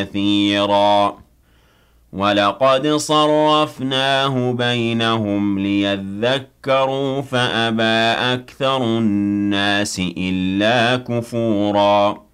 كثيرا ولقد صرفناه بينهم ليذكروا فأبى أكثر الناس إلا كفورا